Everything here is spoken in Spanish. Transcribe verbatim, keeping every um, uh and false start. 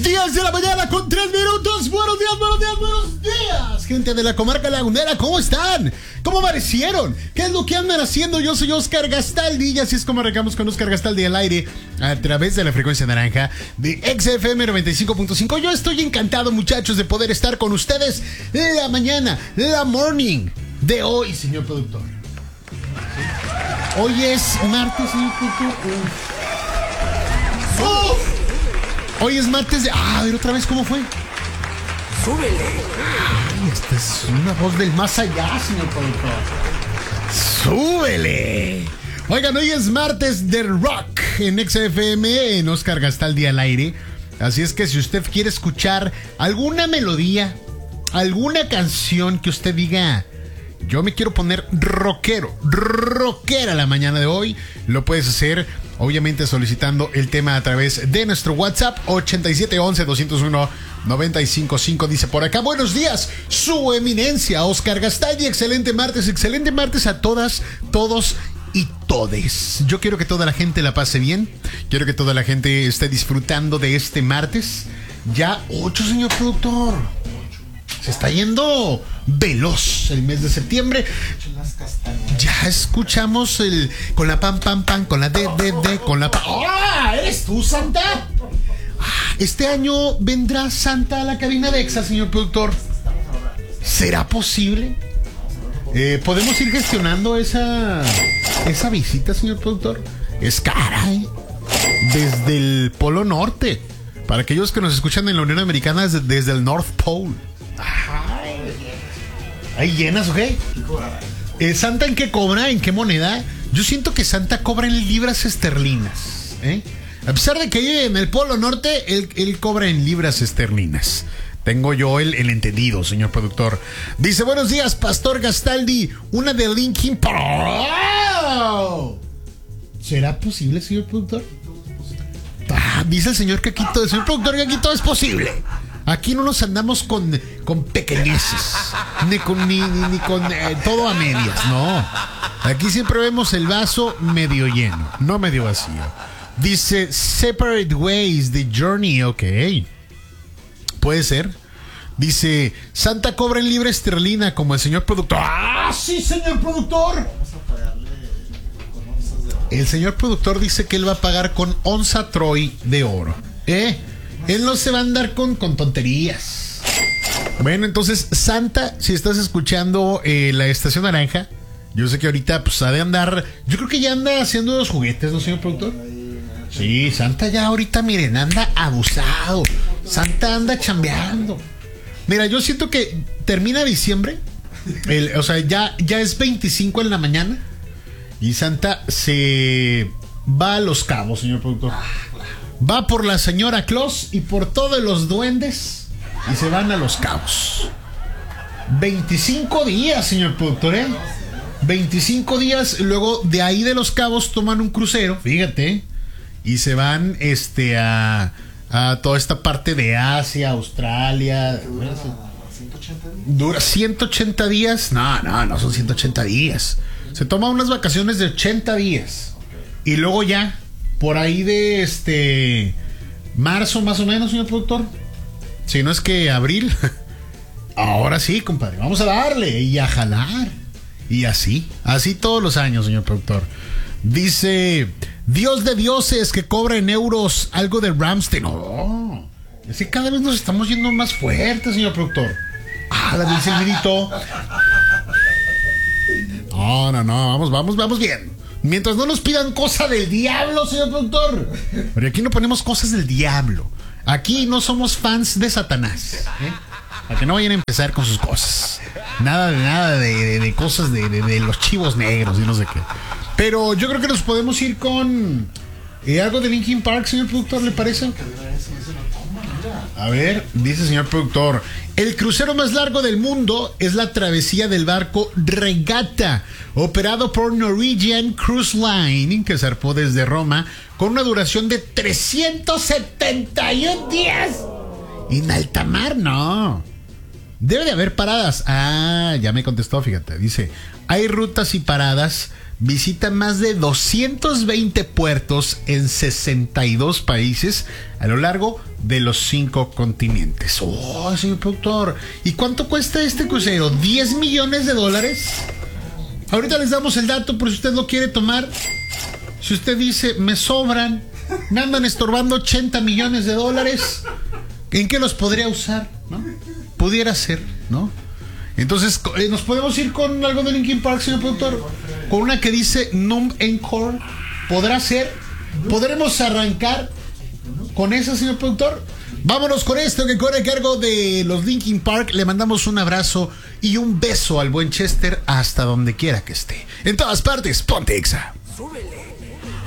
diez de la mañana con tres minutos. Buenos días, buenos días, buenos días. Gente de la comarca lagunera, ¿cómo están? ¿Cómo amanecieron? ¿Qué es lo que andan haciendo? Yo soy Oscar Gastaldi y así es como arrancamos con Oscar Gastaldi al aire a través de la frecuencia naranja de X F M noventa y cinco punto cinco. Yo estoy encantado, muchachos, de poder estar con ustedes la mañana, la morning de hoy, señor productor. Hoy es martes, señor productor. ¡Oh! Hoy es martes de... Ah, a ver otra vez, ¿cómo fue? ¡Súbele! Ay, esta es una voz del más allá, señor productor. ¡Súbele! Oigan, hoy es martes de rock en X F M, en Oscar Gastaldi al aire. Así es que si usted quiere escuchar alguna melodía, alguna canción que usted diga... Yo me quiero poner rockero, rockera la mañana de hoy. Lo puedes hacer, obviamente, solicitando el tema a través de nuestro WhatsApp ochenta y siete once doscientos uno noventa y cinco cinco. Dice por acá: buenos días, su eminencia, Oscar Gastaldi. Excelente martes, excelente martes a todas, todos y todes. Yo quiero que toda la gente la pase bien. Quiero que toda la gente esté disfrutando de este martes. Ya ocho, señor productor. Se está yendo veloz el mes de septiembre. Ya escuchamos el con la pam pam pam, con la de de de, con la pam. ¡Ah! ¿Eres tú, Santa? Este año vendrá Santa a la cabina de Exa, señor productor. ¿Será posible? Eh, ¿Podemos ir gestionando esa esa visita, señor productor? Es cara, ¿eh? Desde el Polo Norte. Para aquellos que nos escuchan en la Unión Americana, desde, desde el North Pole. ¿Hay llenas o qué? Eh, ¿Santa en qué cobra? ¿En qué moneda? Yo siento que Santa cobra en libras esterlinas, ¿eh? A pesar de que vive en el Polo Norte, él, él cobra en libras esterlinas. Tengo yo el, el entendido, señor productor. Dice: buenos días, Pastor Gastaldi. Una de Linkin Park. ¡Oh! ¿Será posible, señor productor? Ah, dice el señor que aquí todo, el señor productor, que aquí todo es posible. Aquí no nos andamos con, con pequeñeces, ni con, ni, ni, ni con eh, todo a medias, no. Aquí siempre vemos el vaso medio lleno, no medio vacío. Dice Separate Ways, The Journey, ok. Puede ser. Dice: Santa cobra en libra esterlina como el señor productor. ¡Ah, sí, señor productor! El señor productor dice que él va a pagar con onza Troy de oro. ¿Eh? Él no se va a andar con, con tonterías. Bueno, entonces, Santa, si estás escuchando eh, la Estación Naranja, yo sé que ahorita pues ha de andar. Yo creo que ya anda haciendo los juguetes, ¿no, señor productor? Sí, Santa ya ahorita, miren, anda abusado. Santa anda chambeando. Mira, yo siento que termina diciembre, el, o sea, ya, ya es veinticinco en la mañana, y Santa se va a Los Cabos, señor productor. Va por la señora Claus y por todos los duendes y se van a Los Cabos. veinticinco días, señor productor, ¿eh? veinticinco días. Luego de ahí de Los Cabos toman un crucero, fíjate, y se van este a, a toda esta parte de Asia, Australia. Dura ciento ochenta días. Dura ciento ochenta días. No, no, no son ciento ochenta días. Se toma unas vacaciones de ochenta días. Y luego ya por ahí de este marzo más o menos, señor productor. Si no es que abril. Ahora sí, compadre, vamos a darle y a jalar. Y así, así todos los años, señor productor. Dice: Dios de dioses, que cobra en euros algo de Ramstein. No, es que cada vez nos estamos yendo más fuertes, señor productor. Ah, la dice el grito. No, no, no, vamos, vamos, vamos bien. Mientras no nos pidan cosa del diablo, señor productor. Pero aquí no ponemos cosas del diablo. Aquí no somos fans de Satanás, ¿eh? Para que no vayan a empezar con sus cosas. Nada de nada de, de, de cosas de, de, de los chivos negros y no sé qué. Pero yo creo que nos podemos ir con eh, algo de Linkin Park, señor productor, ¿le parece? A ver, dice el señor productor: el crucero más largo del mundo es la travesía del barco Regata, operado por Norwegian Cruise Line, que zarpó desde Roma con una duración de trescientos setenta y un días. En alta mar, no. Debe de haber paradas. Ah, ya me contestó, fíjate. Dice, hay rutas y paradas. Visita más de doscientos veinte puertos en sesenta y dos países a lo largo de los cinco continentes. Oh, señor productor. ¿Y cuánto cuesta este crucero? ¿diez millones de dólares? Ahorita les damos el dato por si usted lo quiere tomar. Si usted dice, me sobran, me andan estorbando ochenta millones de dólares, ¿en qué los podría usar? ¿No? Pudiera ser, ¿no? Entonces, eh, ¿nos podemos ir con algo de Linkin Park, señor productor? Con una que dice Numb Encore. ¿Podrá ser? ¿Podremos arrancar con esa, señor productor? Vámonos con esto que corre a cargo de los Linkin Park. Le mandamos un abrazo y un beso al buen Chester hasta donde quiera que esté. En todas partes, ponte Exa. Súbele.